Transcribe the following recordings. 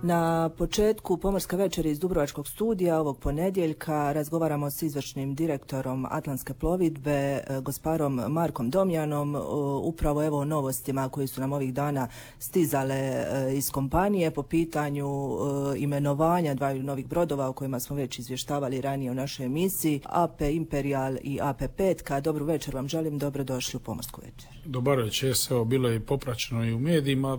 Na početku Pomorske večeri iz Dubrovačkog studija ovog ponedjeljka razgovaramo s izvršnim direktorom Atlantske plovidbe, gosparom Markom Domjanom, upravo evo o novostima koji su nam ovih dana stizale iz kompanije po pitanju imenovanja dvaju novih brodova o kojima smo već izvještavali ranije u našoj emisiji, AP Imperial i AP Petka. Dobru večer vam želim, dobrodošli u Pomorsku večer. Dobar večer, evo bilo je popraćeno i u medijima.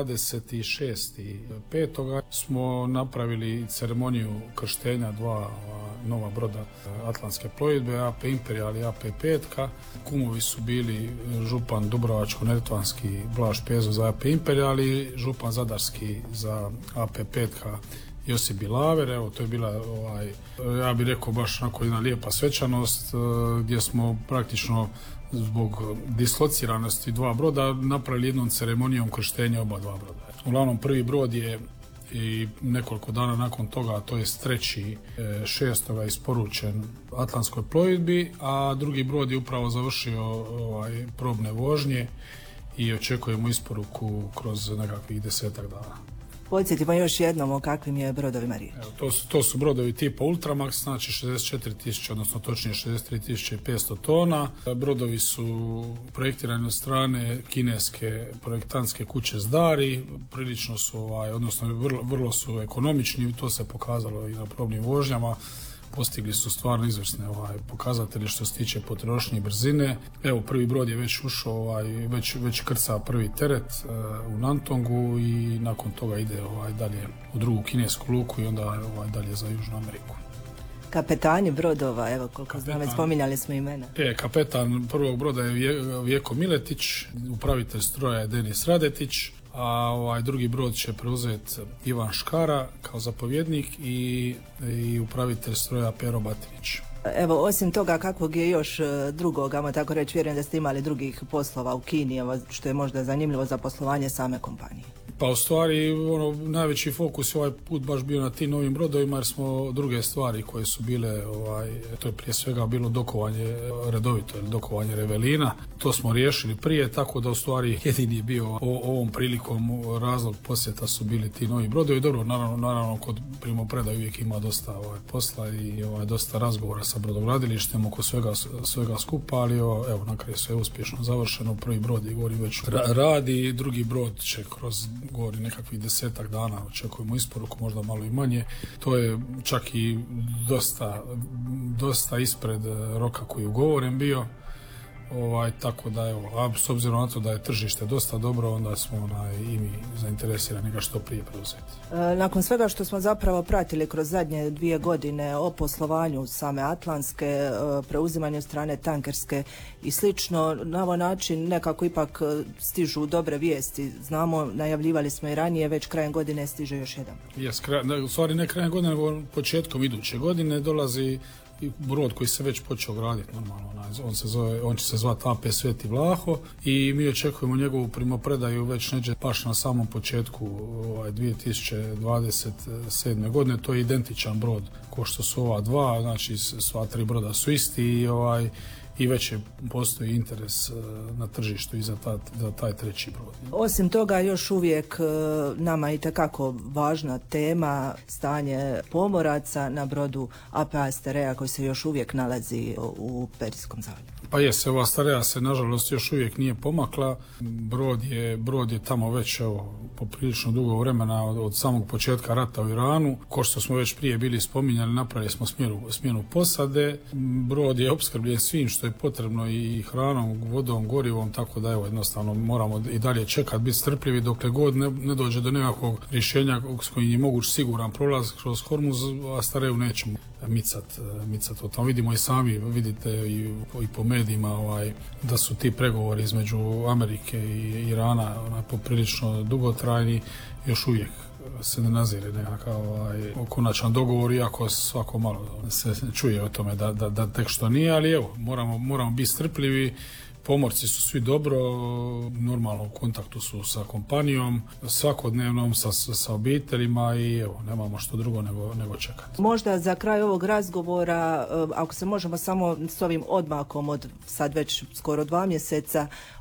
26.5. smo napravili ceremoniju krštenja dva nova broda Atlantske plovidbe, AP Imperial i AP Petka. Kumovi su bili župan Dubrovačko-neretvanski Blaž Pezo za AP Imperial i župan Zadarski za AP Petka Josip Bilaver. Evo, to je bila, ja bih rekao, baš onako jedna lijepa svečanost gdje smo praktično zbog dislociranosti dva broda napravili jednom ceremonijom krštenja oba dva broda. Uglavnom, prvi brod je i nekoliko dana nakon toga, to je 3.6. isporučen Atlantskoj plovidbi, a drugi brod je upravo završio probne vožnje i očekujemo isporuku kroz nekakvih 10 dana. Podsjetimo još jednom o kakvim je brodovima riječ. To su brodovi tipa Ultramax, znači 64.000, odnosno točnije 63.500 tona. Brodovi su projektirani od strane kineske projektantske kuće Zdari, prilično su, odnosno vrlo su ekonomični, to se pokazalo i na probnim vožnjama. Postigli su stvarno izvrsne pokazatelje što se tiče potrošnje i brzine. Evo, prvi brod je već ušao, već krca prvi teret u Nantongu i nakon toga ide dalje u drugu kinesku luku i onda dalje za Južnu Ameriku. Kapetani brodova, evo koliko znam, već spominjali smo imena. Kapetan prvog broda je Vjeko Miletić, upravitelj stroja je Denis Radetić, a drugi brod će preuzeti Ivan Škara kao zapovjednik i upravitelj stroja Pero Batinić. Evo, osim toga, kakvog je još drugog, ajmo tako reći, vjerujem da ste imali drugih poslova u Kini, što je možda zanimljivo za poslovanje same kompanije. Pa u stvari, najveći fokus je ovaj put baš bio na tim novim brodovima, jer smo druge stvari koje su bile, to je prije svega bilo dokovanje redovito ili dokovanje revelina. To smo riješili prije, tako da u stvari jedini je bio ovom prilikom razlog posjeta su bili ti novi brodovi. Dobro, naravno kod primopredaje uvijek ima dosta posla i dosta razgovora sa brodogradilištem oko svega skupa, ali evo, na kraju sve je uspješno završeno. Prvi brod je već radi, drugi brod će kroz nekakvih 10 dana očekujemo isporuku, možda malo i manje. To je čak i dosta ispred roka koji je ugovoren bio. Tako da evo, a s obzirom na to da je tržište dosta dobro, onda smo i mi zainteresirani ga što prije preuzeti. Nakon svega što smo zapravo pratili kroz zadnje 2 godine o poslovanju same Atlantske, preuzimanju strane tankerske i slično, na ovaj način nekako ipak stižu dobre vijesti. Znamo, najavljivali smo i ranije, već krajem godine stiže još jedan. U stvari ne krajem godine, nego početkom iduće godine dolazi brod koji se već počeo graditi normalno. On će se zvati AP Sveti Vlaho i mi očekujemo njegovu primopredaju već neđe baš na samom početku 2027. godine. To je identičan brod kao što su ova dva, znači sva tri broda su isti i već postoji interes na tržištu i za taj treći brod. Osim toga, još uvijek nama itekako važna tema stanje pomoraca na brodu AP Asterea koji se još uvijek nalazi u Perijskom zaljevu. Pa ova Asterea se nažalost još uvijek nije pomakla. Brod je tamo već poprilično dugo vremena od samog početka rata u Iranu. Ko što smo već prije bili spominjali, napravili smo smjenu posade. Brod je opskrbljen svim što je potrebno i hranom, vodom, gorivom, tako da jednostavno moramo i dalje čekati, biti strpljivi dokle god ne dođe do nekakvog rješenja s kojim je moguć siguran prolaz kroz Hormuz, a Astereju nećemo micat o tom. Vidimo i sami, vidite i po medijima da su ti pregovori između Amerike i Irana poprilično dugotrajni, još uvijek se ne nazire nekakav konačan dogovor, iako svako malo se čuje o tome da tek što nije, ali evo, moramo biti strpljivi. Pomorci su svi dobro, normalno u kontaktu su sa kompanijom, svakodnevnom sa obiteljima i evo, nemamo što drugo nego čekati. Možda za kraj ovog razgovora, ako se možemo samo s ovim odmakom od sad već skoro 2 mjeseca